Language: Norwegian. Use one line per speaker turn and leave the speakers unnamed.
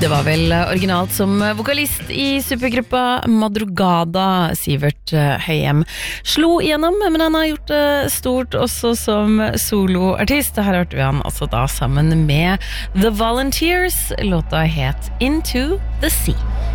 Det var vel originalt som vokalist I supergruppa Madrugada. Sivert Høyem slo igjennom, men han har gjort det stort også som soloartist. Her hørte vi han altså da sammen med The Volunteers. Låta het Into the Sea.